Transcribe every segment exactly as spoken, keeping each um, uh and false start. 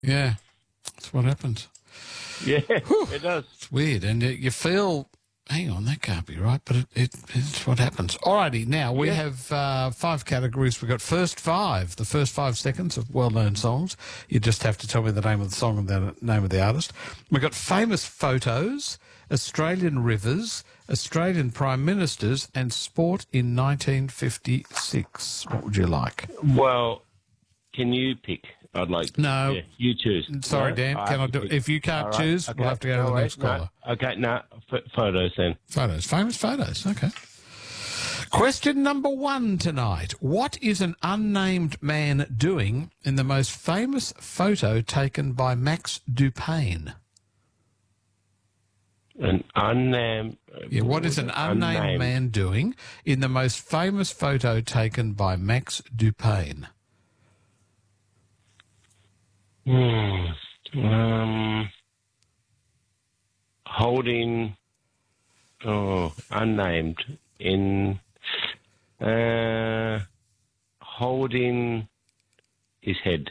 Yeah, that's what happens. Yeah, Whew. it does. It's weird, and it, you feel, hang on, that can't be right, but it, it, it's what happens. Alrighty, now we Yeah. have uh, five categories. We've got first five, the first five seconds of well-known songs. You just have to tell me the name of the song and the name of the artist. We've got famous photos, Australian rivers, Australian prime ministers, and sport in nineteen fifty-six. What would you like? Well, can you pick? I'd like. No. Yeah, you choose. Sorry, No? Dan, I can I have to do pick. If you can't All right, choose, okay. we'll have to go to No the worries, next caller. No. Okay, no, f- photos then. Photos, famous photos, okay. Question number one tonight. What is an unnamed man doing in the most famous photo taken by Max Dupain? An unnamed. Yeah, what is an unnamed, unnamed man doing in the most famous photo taken by Max Dupain? Hmm. Um, holding, oh, unnamed in, uh, holding his head.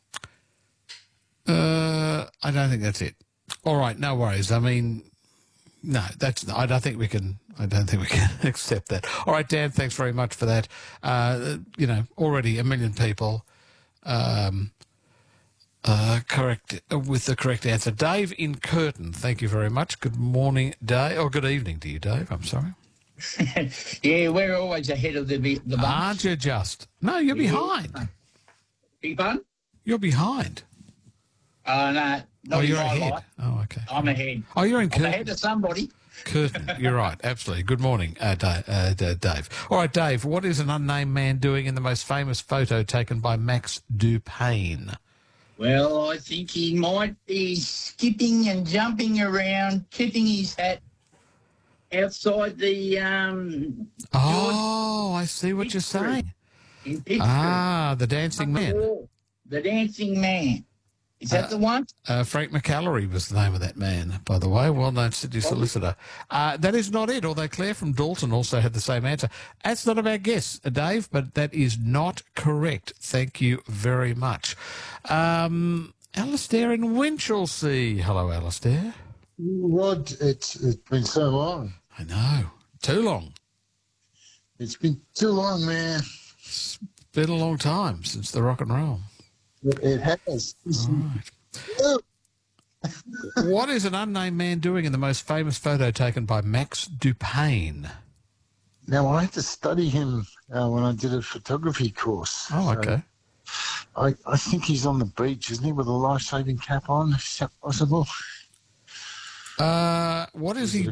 Uh, I don't think that's it. All right, no worries. I mean, no, that's. I don't think we can. I don't think we can accept that. All right, Dan. Thanks very much for that. Uh, you know, already a million people. Um, Uh, correct, uh, with the correct answer. Dave in Curtin, thank you very much. Good morning, Dave. Or good evening to you, Dave. I'm sorry. Yeah, we're always ahead of the the bunch. Aren't you just? No, you're behind. Big bun? You're behind. Oh, no, not Oh, in you're my ahead. life. Oh, okay. I'm ahead. Oh, you're in I'm Curtin. ahead of somebody. Curtin, you're right. Absolutely. Good morning, uh, Da- uh, D- Dave. All right, Dave, what is an unnamed man doing in the most famous photo taken by Max Dupain? Well, I think he might be skipping and jumping around, tipping his hat outside the um Oh, I see what you're Pittsburgh. saying. in Pittsburgh. Ah, the dancing man. The Dancing Man. Is that Uh, the one? Uh, Frank McAllery was the name of that man, by the way, well-known Sydney solicitor. Uh, that is not it, although Claire from Dalton also had the same answer. That's not a bad guess, uh, Dave, but that is not correct. Thank you very much. Um, Alistair in Winchelsea. Hello, Alistair. Rod, it's it's been so long. I know. Too long. It's been too long, man. It's been a long time since the rock and roll. It, it has. All right. What is an unnamed man doing in the most famous photo taken by Max Dupain? Now, I had to study him uh, when I did a photography course. Oh, So okay. I, I think he's on the beach, isn't he, with a life-saving cap on? Is that possible? Uh, what is he